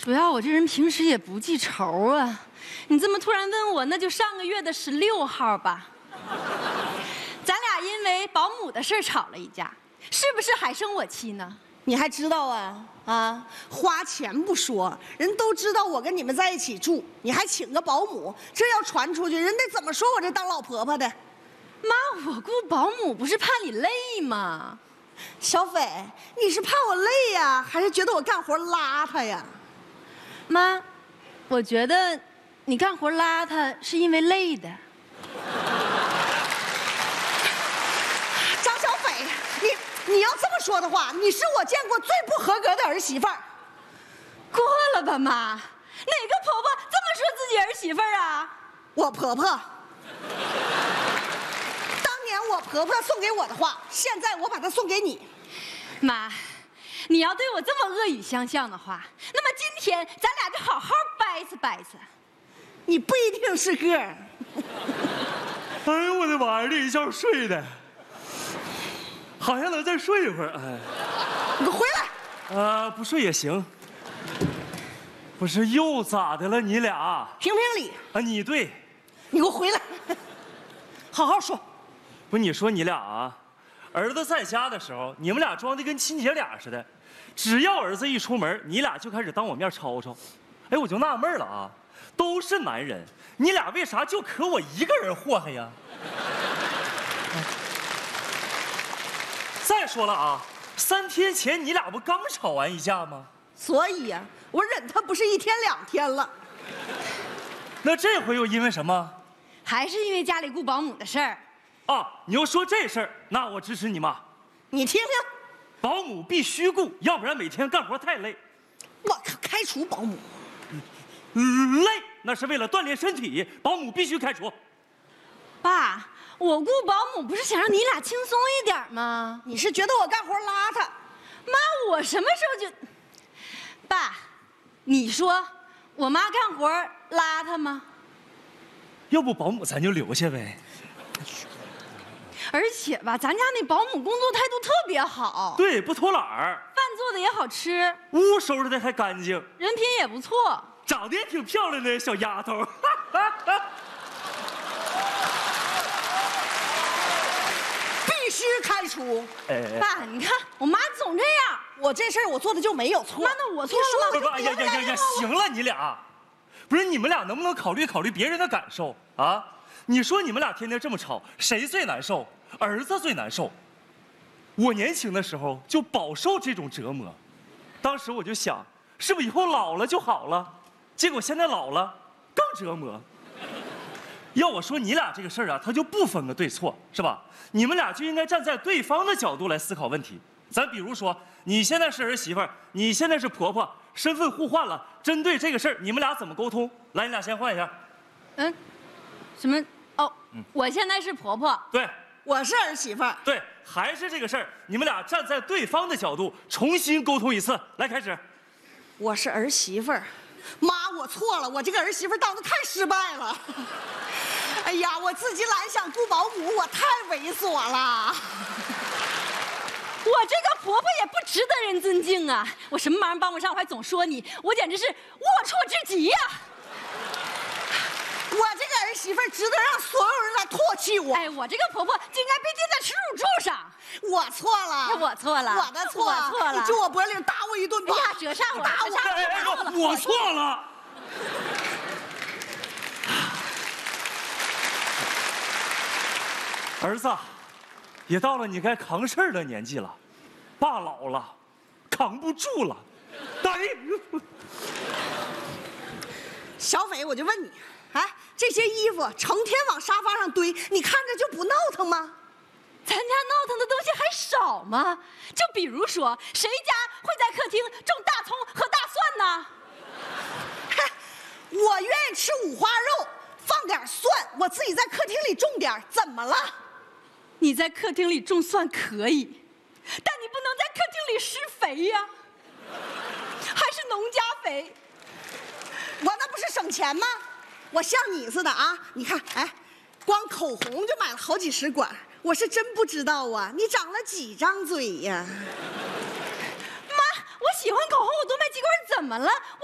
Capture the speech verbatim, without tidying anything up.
主要我这人平时也不记仇啊。你这么突然问我，那就上个月的十六号吧。咱俩因为保姆的事儿吵了一架，是不是还生我气呢？ 你还知道啊？啊，花钱不说，人都知道我跟你们在一起住，你还请个保姆，这要传出去，人得怎么说我这当老婆婆的？ 妈，我雇保姆不是怕你累吗？ 小斐，你是怕我累呀，还是觉得我干活邋遢呀？ 妈，我觉得你干活邋遢是因为累的。 张小斐，你你要这么说的话，你是我见过最不合格的儿媳妇儿。 过了吧，妈，哪个婆婆这么说自己儿媳妇儿啊？ 我婆婆。当年我婆婆送给我的话，现在我把它送给你。 妈，你要对我这么恶语相向的话，那么今天咱俩就好好掰扯掰扯。 你不一定是个儿。 哎呦我的妈呀，这一觉睡的，好像能再睡一会儿。哎， 你给我回来！ 啊，不睡也行。不是又咋的了？你俩评评理啊？你对， 你给我回来！好好说。 不，你说你俩啊，儿子在家的时候，你们俩装的跟亲姐俩似的，只要儿子一出门，你俩就开始当我面吵吵。哎，我就纳闷了啊，都是男人，你俩为啥就可我一个人祸害呀？再说了啊，三天前你俩不刚吵完一架吗？ 所以呀、啊，我忍他不是一天两天了。 那这回又因为什么？ 还是因为家里雇保姆的事儿。 啊，你要说这事儿，那我支持你妈。 你听听， 保姆必须雇，要不然每天干活太累。 我可开除保姆。 累那是为了锻炼身体，保姆必须开除。 爸，我雇保姆不是想让你俩轻松一点吗？ 你是觉得我干活邋遢？ 妈，我什么时候就……爸，你说我妈干活邋遢吗？ 要不保姆咱就留下呗。 而且吧，咱家那保姆工作态度特别好， 对，不偷懒儿， 饭做的也好吃， 屋收拾的还干净， 人品也不错， 长得也挺漂亮的小丫头。 必须开除！ 哎， 爸，你看我妈总这样， 我这事儿我做的就没有错。 妈，那我错了吗？ 不不，哎呀呀呀呀，行了，你俩，不是你们俩能不能考虑考虑别人的感受啊？你说你们俩天天这么吵，谁最难受？儿子最难受。我年轻的时候就饱受这种折磨，当时我就想，是不是以后老了就好了？结果现在老了更折磨。要我说，你俩这个事儿啊，他就不分个对错，是吧？你们俩就应该站在对方的角度来思考问题。咱比如说，你现在是儿媳妇儿，你现在是婆婆，身份互换了，针对这个事儿，你们俩怎么沟通？来，你俩先换一下。 嗯，什么？哦，嗯、我现在是婆婆， 对， 我是儿媳妇儿。 对，还是这个事儿，你们俩站在对方的角度重新沟通一次。来，开始。 我是儿媳妇儿，妈，我错了，我这个儿媳妇当的太失败了。哎呀，我自己懒想雇保姆，我太猥琐了。 我这个婆婆也不值得人尊敬啊！我什么忙帮不上，我还总说你，我简直是龌龊至极呀、啊！ 我这个儿媳妇值得让所有人来唾弃我。 哎，我这个婆婆就应该被钉在耻辱柱上。 我错了， 我错了， 我的错， 我错了。 你揪我脖领打我一顿吧！ 哎呀，折上我， 打我！ 哎哎哎，我错了。儿子，也到了你该扛事儿的年纪了，爸老了，扛不住了。哎， 小斐，我就问你，哎，这些衣服成天往沙发上堆，你看着就不闹腾吗？ 咱家闹腾的东西还少吗？就比如说，谁家会在客厅种大葱和大蒜呢？ 嗨，我愿意吃五花肉，放点蒜，我自己在客厅里种点，怎么了？ 你在客厅里种蒜可以，但你不能在客厅里施肥呀、啊，还是农家肥。 我那不是省钱吗？我像你似的啊！你看，哎，光口红就买了好几十管，我是真不知道啊！你长了几张嘴呀？ 妈，我喜欢口红，我多买几管怎么了？